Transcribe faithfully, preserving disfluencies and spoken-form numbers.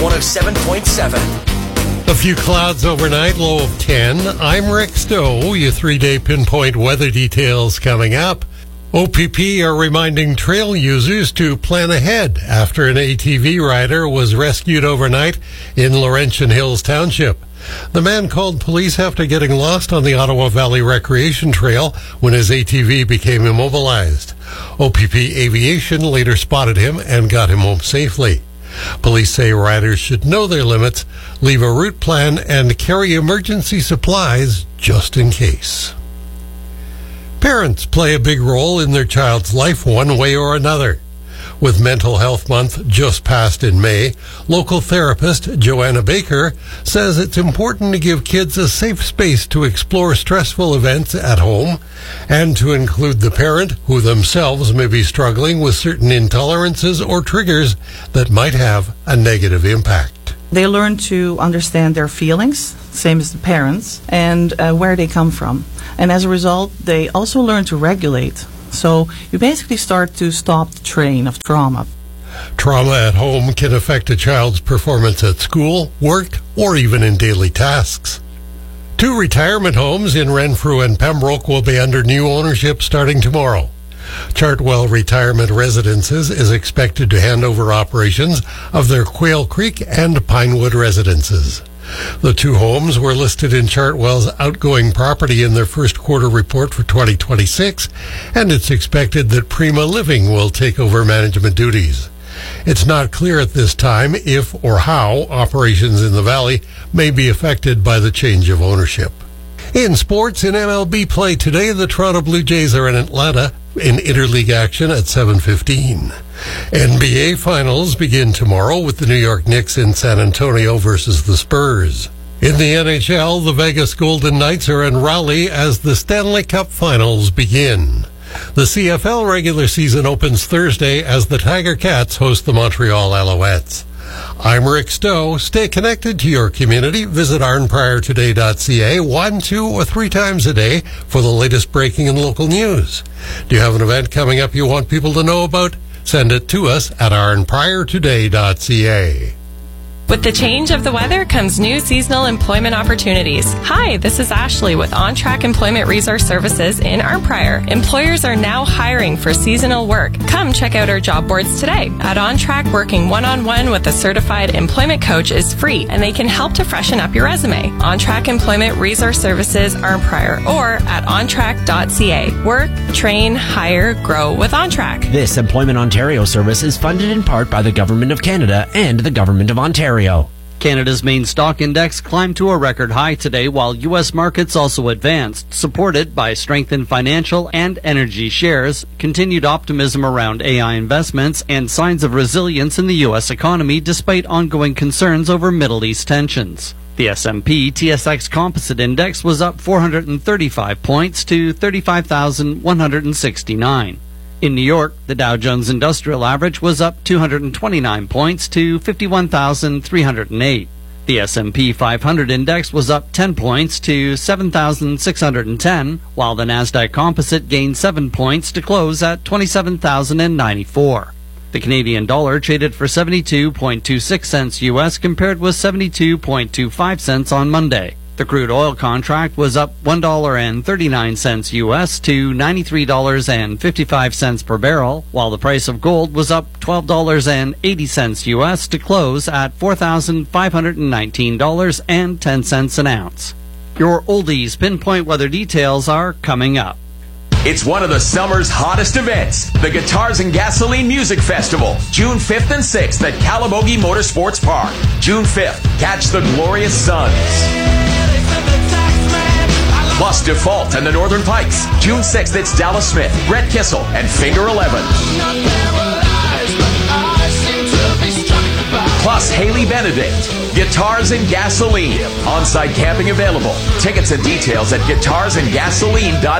one oh seven point seven. A few clouds overnight, low of ten. I'm Rick Stowe. Your three-day pinpoint weather details coming up. O P P are reminding trail users to plan ahead after an A T V rider was rescued overnight in Laurentian Hills Township. The man called police after getting lost on the Ottawa Valley Recreation Trail when his A T V became immobilized. O P P Aviation later spotted him and got him home safely. Police say riders should know their limits, leave a route plan, and carry emergency supplies just in case. Parents play a big role in their child's life one way or another. With Mental Health Month just passed in May, local therapist Joanna Baker says it's important to give kids a safe space to explore stressful events at home and to include the parent who themselves may be struggling with certain intolerances or triggers that might have a negative impact. They learn to understand their feelings, same as the parents, and uh, where they come from. And as a result, they also learn to regulate. So you basically start to stop the train of trauma. Trauma at home can affect a child's performance at school, work, or even in daily tasks. Two retirement homes in Renfrew and Pembroke will be under new ownership starting tomorrow. Chartwell Retirement Residences is expected to hand over operations of their Quail Creek and Pinewood residences. The two homes were listed in Chartwell's outgoing property in their first quarter report for twenty twenty-six, and it's expected that Prima Living will take over management duties. It's not clear at this time if or how operations in the valley may be affected by the change of ownership. In sports, in M L B play today, the Toronto Blue Jays are in Atlanta in interleague action at seven fifteen. N B A Finals begin tomorrow with the New York Knicks in San Antonio versus the Spurs. In the N H L, the Vegas Golden Knights are in Raleigh as the Stanley Cup Finals begin. The C F L regular season opens Thursday as the Tiger Cats host the Montreal Alouettes. I'm Rick Stowe. Stay connected to your community. Visit arn prior today dot c a one, two, or three times a day for the latest breaking and local news. Do you have an event coming up you want people to know about? Send it to us at arn prior today dot c a. With the change of the weather comes new seasonal employment opportunities. Hi, this is Ashley with OnTrack Employment Resource Services in Arnprior. Employers are now hiring for seasonal work. Come check out our job boards today. At OnTrack, working one-on-one with a certified employment coach is free, and they can help to freshen up your resume. OnTrack Employment Resource Services Arnprior or at on track dot c a. Work, train, hire, grow with OnTrack. This Employment Ontario service is funded in part by the Government of Canada and the Government of Ontario. Canada's main stock index climbed to a record high today, while U S markets also advanced, supported by strengthened financial and energy shares, continued optimism around A I investments, and signs of resilience in the U S economy despite ongoing concerns over Middle East tensions. The S and P T S X Composite Index was up four hundred thirty-five points to thirty-five thousand one hundred sixty-nine. In New York, the Dow Jones Industrial Average was up two hundred twenty-nine points to fifty-one thousand three hundred eight. The S and P five hundred Index was up ten points to seven thousand six hundred ten, while the Nasdaq Composite gained seven points to close at twenty-seven thousand ninety-four. The Canadian dollar traded for seventy-two point two six cents U S compared with seventy-two point two five cents on Monday. The crude oil contract was up one dollar and thirty-nine cents U S to ninety-three dollars and fifty-five cents per barrel, while the price of gold was up twelve dollars and eighty cents U S to close at four thousand five hundred nineteen dollars and ten cents an ounce. Your oldies pinpoint weather details are coming up. It's one of the summer's hottest events, the Guitars and Gasoline Music Festival, June fifth and sixth at Calabogie Motorsports Park. June fifth, catch the Glorious Sons. Plus Default and the Northern Pikes. June sixth, it's Dallas Smith, Brett Kissel, and Finger eleven. Plus Haley Benedict. Guitars and Gasoline. On-site camping available. Tickets and details at guitars and gasoline dot